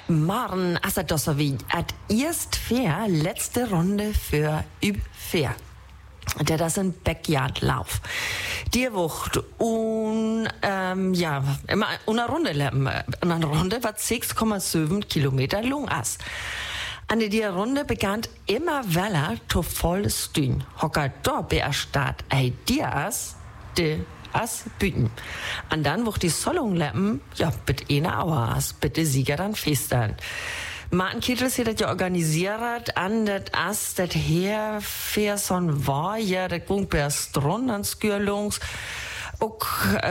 Morgen, also das so wie erst fair, letzte Runde für Üb-Fair. Das ist ein Backyard-Lauf. Die Woche und immer eine Runde, was 6,7 Kilometer lang ist. An der Runde begann immer weller zu voll stehen. Hocker da beerstadt Ideas, de as büten. Und dann wucht die Sollung leppen, bitte eine Auer as, bitte Sieger dann festern. Martin Kietels hat das ja organisiert, an das as, das her, für so ein war, ja, das ging per Stron an Skürlungs, auch,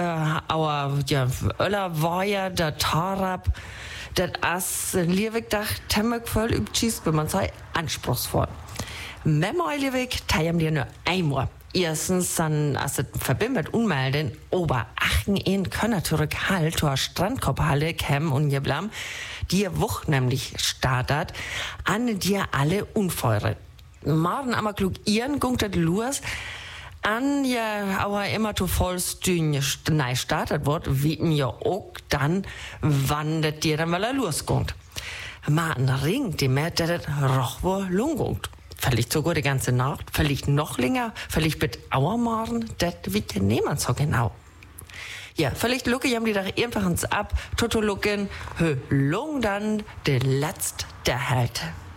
Öller war ja, der Tarab, das as, Liewig dacht, Temmek voll überschießt, wenn man sei, anspruchsvoll. Memoi Liewig, teilen dir nur einmal. Erstens, dann, als es verbindet mit Unmelden, aber achten ihn können natürlich halt zur Strandkorbhalle kämen und geblam, die Woche nämlich startet, an dir alle Unfeure. Morgen aber klug ihren gungt los, an ja, aber immer zu vollstühn neu startet wird, wieten ja auch dann, wann das dir dann mal losgungt. Martin ringt die mehr, dass das roch wohl lungungt. Vielleicht sogar die ganze Nacht, vielleicht noch länger, vielleicht mit Auermorgen, das wird niemand so genau. Ja, vielleicht lucke ich die da einfach ins ab, Toto lucken, lung dann, der letzte, der hält.